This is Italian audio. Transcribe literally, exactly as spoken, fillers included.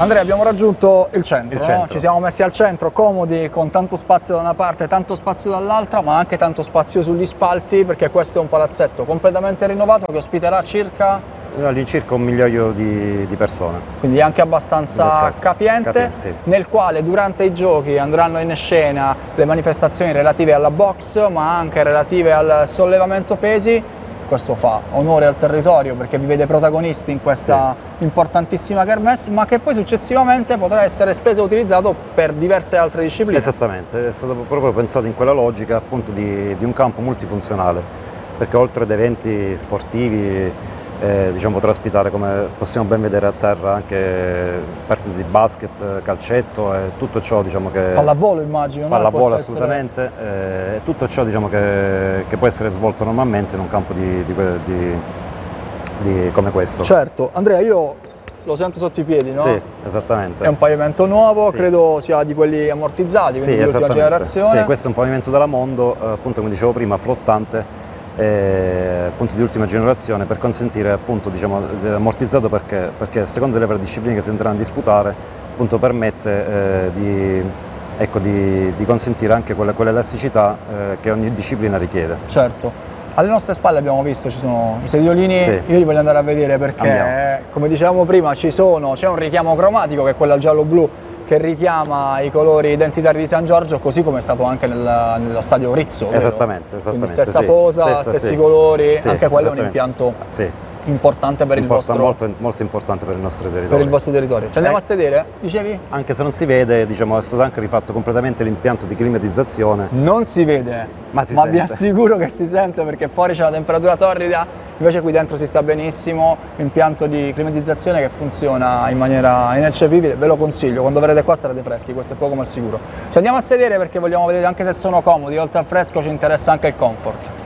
Andrea, abbiamo raggiunto il centro, Il centro. No? Ci siamo messi al centro, comodi, con tanto spazio da una parte, tanto spazio dall'altra, ma anche tanto spazio sugli spalti, perché questo è un palazzetto completamente rinnovato che ospiterà circa... All'incirca un migliaio di, di persone. Quindi anche abbastanza capiente, capiente sì. Nel quale durante i giochi andranno in scena le manifestazioni relative alla box, ma anche relative al sollevamento pesi. Questo fa onore al territorio perché vi vede protagonisti in questa sì. importantissima kermesse, ma che poi successivamente potrà essere speso e utilizzato per diverse altre discipline. Esattamente, è stato proprio pensato in quella logica appunto di, di un campo multifunzionale, perché oltre ad eventi sportivi Eh, diciamo, potrà ospitare, come possiamo ben vedere a terra, anche partite di basket, calcetto e tutto ciò, diciamo, che... Pallavolo immagino, no? Pallavolo Essere... assolutamente, eh, tutto ciò, diciamo, che, che può essere svolto normalmente in un campo di, di, di, di, come questo. Certo, Andrea, io lo sento sotto i piedi, no? Sì, esattamente. È un pavimento nuovo, sì. Credo sia di quelli ammortizzati, quindi sì, di ultima generazione. Sì, questo è un pavimento della Mondo, eh, appunto come dicevo prima, flottante, Eh, appunto di ultima generazione, per consentire, appunto, diciamo, ammortizzato perché, perché secondo le varie discipline che si andranno a disputare, appunto permette eh, di, ecco, di, di consentire anche quella, quell'elasticità eh, che ogni disciplina richiede. Certo. Alle nostre spalle abbiamo visto ci sono i sediolini, sì. Io li voglio andare a vedere perché eh, come dicevamo prima ci sono, c'è un richiamo cromatico che è quello al giallo-blu che richiama i colori identitari di San Giorgio, così come è stato anche nel, nello stadio Rizzo. Esattamente, esattamente. Quindi stessa sì, posa, stessa, stessi sì. colori, sì, anche quello è un impianto sì. importante per Importa, il vostro molto, molto importante per il nostro territorio. Per il vostro territorio. Ci andiamo eh, a sedere? Dicevi? Anche se non si vede, diciamo, è stato anche rifatto completamente l'impianto di climatizzazione. Non si vede, ma, si ma sente. Vi assicuro che si sente perché fuori c'è una temperatura torrida. Invece qui dentro si sta benissimo, impianto di climatizzazione che funziona in maniera ineccepibile, ve lo consiglio, quando verrete qua starete freschi, questo è poco ma sicuro. Ci andiamo a sedere perché vogliamo vedere anche se sono comodi, oltre al fresco ci interessa anche il comfort.